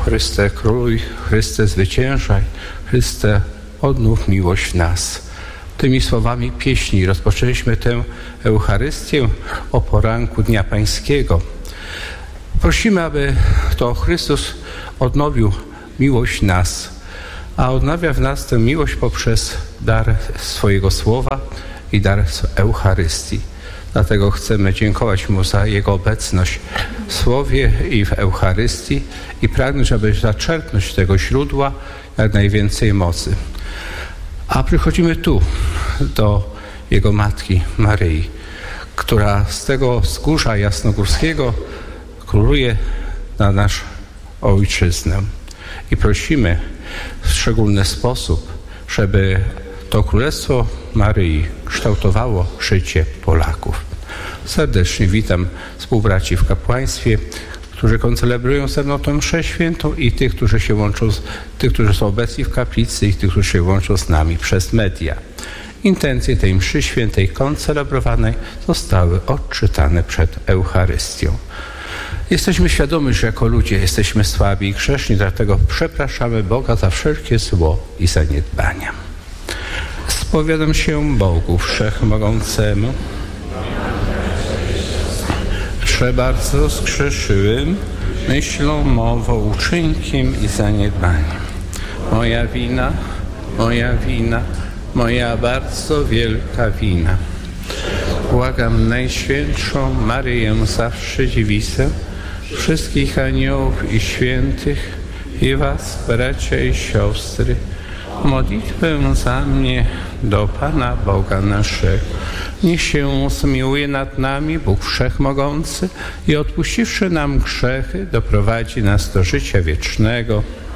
Chryste króluj, Chryste zwyciężaj, Chryste odnów miłość w nas. Tymi słowami pieśni rozpoczęliśmy tę Eucharystię o poranku Dnia Pańskiego. Prosimy, aby to Chrystus odnowił miłość w nas, a odnawia w nas tę miłość poprzez dar swojego Słowa i dar Eucharystii. Dlatego chcemy dziękować Mu za Jego obecność w Słowie i w Eucharystii i pragnąć, aby zaczerpnąć tego źródła jak najwięcej mocy. A przychodzimy tu do Jego Matki Maryi, która z tego wzgórza jasnogórskiego króluje na naszą ojczyznę. I prosimy w szczególny sposób, żeby to Królestwo Maryi kształtowało życie Polaków. Serdecznie witam współbraci w kapłaństwie, którzy koncelebrują ze mną tę mszę świętą i tych, którzy się łączą, tych, którzy są obecni w kaplicy i tych, którzy się łączą z nami przez media. Intencje tej mszy świętej koncelebrowanej zostały odczytane przed Eucharystią. Jesteśmy świadomi, że jako ludzie jesteśmy słabi i grzeszni, dlatego przepraszamy Boga za wszelkie zło i zaniedbania. Spowiadam się Bogu Wszechmogącemu, że bardzo zgrzeszyłem myślą, mową, uczynkiem i zaniedbaniem. Moja wina, moja bardzo wielka wina. Błagam Najświętszą Maryję, zawsze Dziewicę, wszystkich aniołów i świętych i was, bracia i siostry, modlitwę za mnie do Pana Boga naszego. Niech się zmiłuje nad nami Bóg Wszechmogący i odpuściwszy nam grzechy, doprowadzi nas do życia wiecznego.